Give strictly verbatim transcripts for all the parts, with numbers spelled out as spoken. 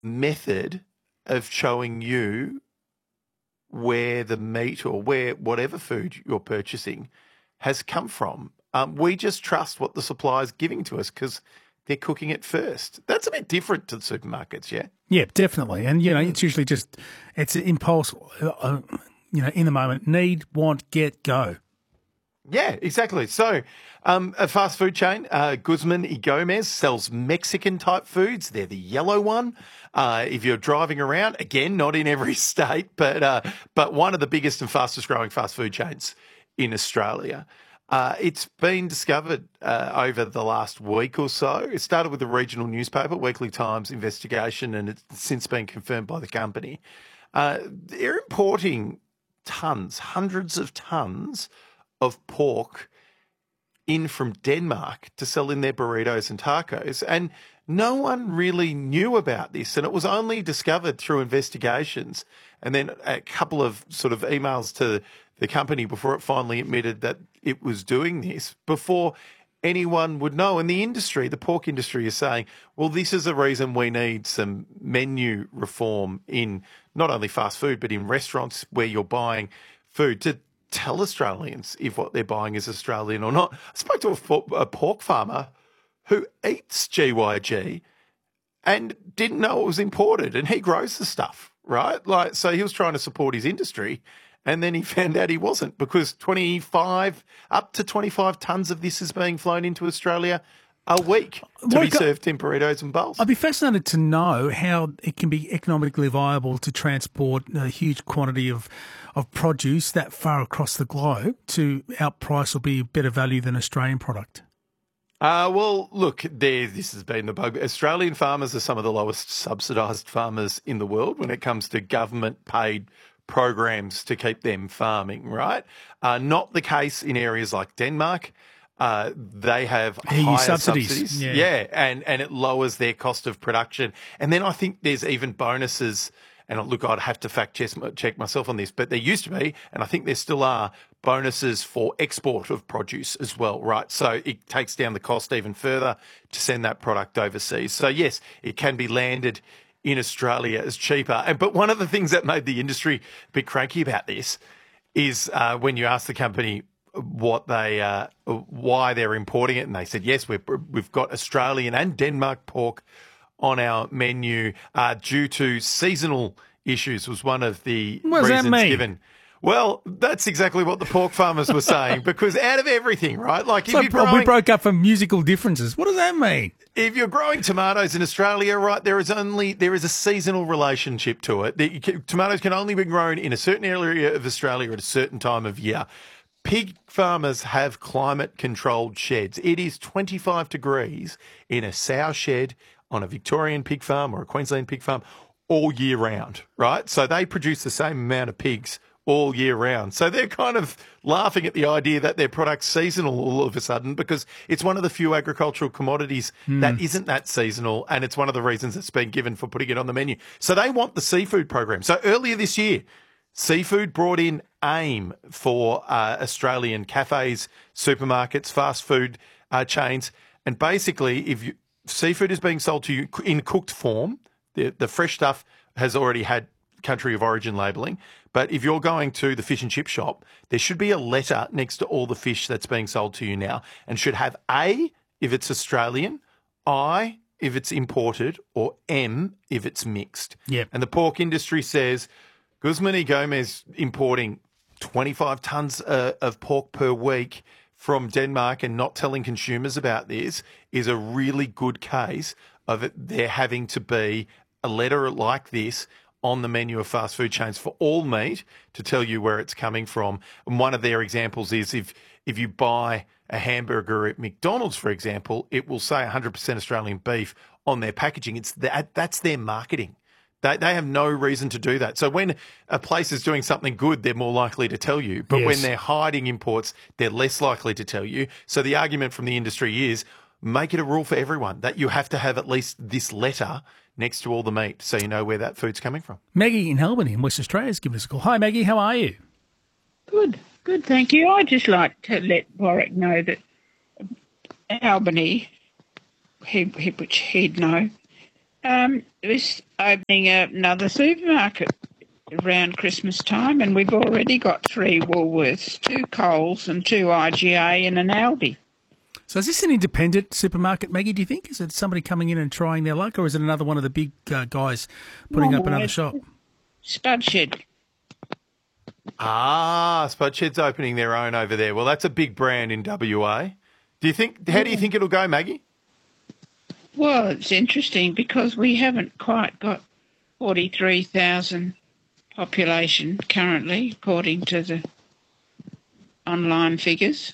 method of showing you where the meat or where whatever food you're purchasing has come from. Um, we just trust what the supplier's giving to us because they're cooking it first. That's a bit different to the supermarkets, yeah? Yeah, definitely. And, you know, it's usually just, it's an impulse, uh, you know, in the moment, need, want, get, go. Yeah, exactly. So um, a fast food chain, uh, Guzman y Gomez, sells Mexican-type foods. They're the yellow one. Uh, if you're driving around, again, not in every state, but uh, but one of the biggest and fastest-growing fast food chains in Australia. Uh, it's been discovered uh, over the last week or so. It started with the regional newspaper, Weekly Times investigation, and it's since been confirmed by the company. Uh, they're importing tons, hundreds of tons of pork in from Denmark to sell in their burritos and tacos. And no one really knew about this. And it was only discovered through investigations and then a couple of sort of emails to the company before it finally admitted that it was doing this before anyone would know. And the industry, the pork industry, is saying, well, this is a reason we need some menu reform in not only fast food, but in restaurants where you're buying food to tell Australians if what they're buying is Australian or not. I spoke to a, a pork farmer who eats G Y G and didn't know it was imported, and he grows the stuff, right? Like, so he was trying to support his industry, and then he found out he wasn't because twenty-five, up to twenty-five tonnes of this is being flown into Australia a week to What be go- served in burritos and bowls. I'd be fascinated to know how it can be economically viable to transport a huge quantity of, of produce that far across the globe to outprice or be better value than Australian product. Uh, well, look, there. This has been the bug. Australian farmers are some of the lowest subsidised farmers in the world when it comes to government-paid programs to keep them farming, right? Uh, not the case in areas like Denmark. Uh, they have E U higher subsidies. subsidies. Yeah. yeah, and, and it lowers their cost of production. And then I think there's even bonuses, and look, I'd have to fact check check myself on this, but there used to be, and I think there still are, bonuses for export of produce as well, right? So it takes down the cost even further to send that product overseas. So yes, it can be landed in Australia as cheaper. And But one of the things that made the industry a bit cranky about this is uh, when you ask the company what they, uh, why they're importing it, and they said, yes, we've, we've got Australian and Denmark pork on our menu uh, due to seasonal issues was one of the What does that reasons mean? given. Well, that's exactly what the pork farmers were saying, because out of everything, right? Like if So you're bro- growing, we broke up for musical differences. What does that mean? if you're growing tomatoes in Australia, right, there is only there is a seasonal relationship to it. The, you can, tomatoes can only be grown in a certain area of Australia at a certain time of year. Pig farmers have climate-controlled sheds. It is twenty-five degrees in a sow shed on a Victorian pig farm or a Queensland pig farm all year round, right? So they produce the same amount of pigs all year round. So they're kind of laughing at the idea that their product's seasonal all of a sudden because it's one of the few agricultural commodities that isn't that seasonal, and it's one of the reasons it's been given for putting it on the menu. So they want the seafood program. So earlier this year, seafood brought in AIM for uh, Australian cafes, supermarkets, fast food uh, chains. And basically, if you, seafood is being sold to you in cooked form, the, the fresh stuff has already had country of origin labelling. But if you're going to the fish and chip shop, there should be a letter next to all the fish that's being sold to you now and should have A, if it's Australian, I, if it's imported, or M, if it's mixed. Yep. And the pork industry says Guzman y Gomez importing twenty-five tonnes uh, of pork per week from Denmark and not telling consumers about this is a really good case of it there having to be a letter like this on the menu of fast food chains for all meat to tell you where it's coming from. And one of their examples is if if you buy a hamburger at McDonald's, for example, it will say one hundred percent Australian beef on their packaging. It's that that's their marketing. They they have no reason to do that. So when a place is doing something good, they're more likely to tell you. But Yes. when they're hiding imports, they're less likely to tell you. So the argument from the industry is make it a rule for everyone that you have to have at least this letter next to all the meat so you know where that food's coming from. Maggie in Albany in West Australia has given us a call. Hi, Maggie. How are you? Good, good, thank you. I'd just like to let Warwick know that Albany, he, he, which he'd know, Um, it's opening another supermarket around Christmas time, and we've already got three Woolworths, two Coles and two I G A and an Aldi. So is this an independent supermarket, Maggie, do you think? Is it somebody coming in and trying their luck, or is it another one of the big uh, guys putting No, up another it's shop? Spudshed. Ah, Spudshed's opening their own over there. Well, that's a big brand in W A. Do you think? How do you think it'll go, Maggie? Well, it's interesting because we haven't quite got forty-three thousand population currently, according to the online figures.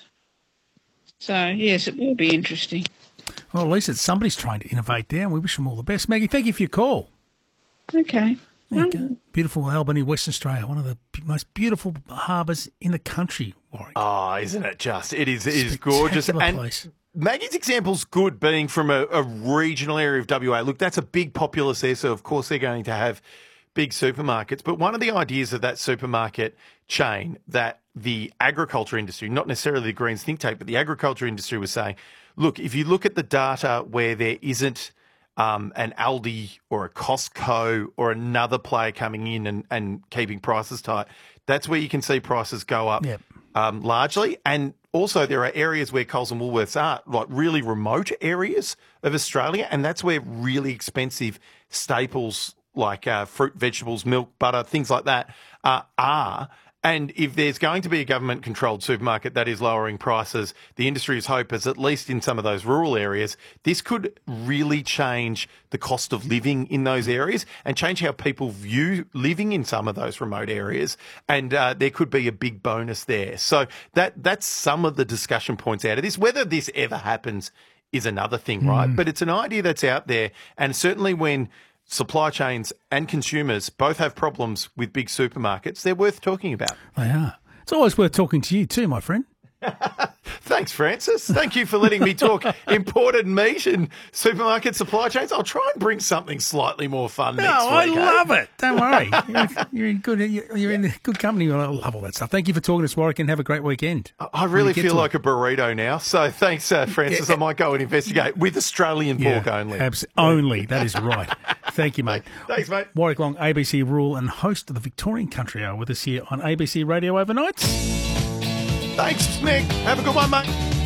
So, yes, it will be interesting. Well, at least it's somebody's trying to innovate there, and we wish them all the best. Maggie, thank you for your call. Okay. There you go. Beautiful Albany, Western Australia, one of the b- most beautiful harbours in the country, Warwick. Oh, isn't it just? It is. It is gorgeous. Spectacular And place. Maggie's example's good, being from a, a regional area of W A. Look, that's a big populace there, so of course they're going to have big supermarkets. But one of the ideas of that supermarket chain that the agriculture industry, not necessarily the Greens think tank, but the agriculture industry was saying, look, if you look at the data where there isn't um, an Aldi or a Costco or another player coming in and, and keeping prices tight, that's where you can see prices go up Yep. um, largely. And also there are areas where Coles and Woolworths are, like really remote areas of Australia, and that's where really expensive staples like uh, fruit, vegetables, milk, butter, things like that uh, are. And if there's going to be a government-controlled supermarket that is lowering prices, the industry's hope is, at least in some of those rural areas, this could really change the cost of living in those areas and change how people view living in some of those remote areas. And uh, there could be a big bonus there. So that that's some of the discussion points out of this. Whether this ever happens is another thing, right? But it's an idea that's out there. And certainly when supply chains and consumers both have problems with big supermarkets, they're worth talking about. They are. It's always worth talking to you too, my friend. Thanks, Francis. Thank you for letting me talk imported meat and supermarket supply chains. I'll try and bring something slightly more fun No, next I week. eh? love it. Don't worry. You're, you're in good. You're in good company. I love all that stuff. Thank you for talking to us, Warwick, and have a great weekend. I really get feel to like a burrito now. So thanks, uh, Francis. I might go and investigate with Australian pork only. abs- only. That is right. Thank you, mate. Thanks, mate. Warwick Long, A B C Rural and host of the Victorian Country Hour with us here on A B C Radio Overnight. Thanks, Nick. Have a good one, mate.